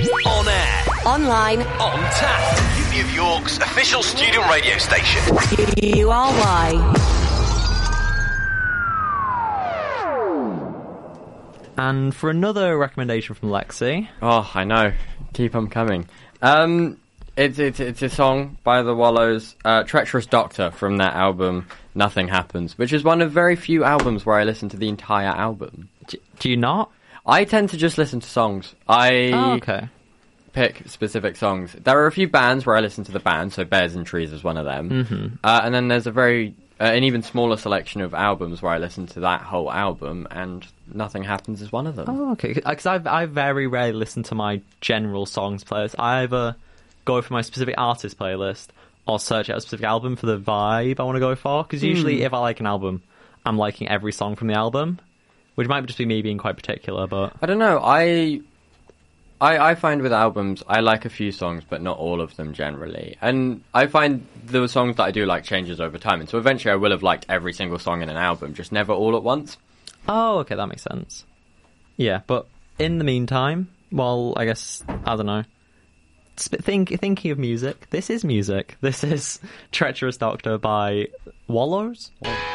On air. Online. On tap. Uni of York's official student radio station. URY. And for another recommendation from Lexi. Oh, I know. Keep them coming. It's a song by The Wallows, Treacherous Doctor, from their album Nothing Happens, which is one of very few albums where I listen to the entire album. Do you not? I tend to just listen to songs. Okay. Pick specific songs. There are a few bands where I listen to the band, so Bears and Trees is one of them. Mm-hmm. And then there's an even smaller selection of albums where I listen to that whole album, and Nothing Happens is one of them. Oh, okay. Because I very rarely listen to my general songs playlist. I either go for my specific artist playlist or search out a specific album for the vibe I want to go for. Because usually if I like an album, I'm liking every song from the album, which might just be me being quite particular, but... I don't know. I find with albums, I like a few songs, but not all of them generally. And I find the songs that I do like changes over time. And so eventually I will have liked every single song in an album, just never all at once. Oh, okay, that makes sense. Yeah, but in the meantime, well, I guess, I don't know. Thinking of music, this is music. This is Treacherous Doctor by Wallows?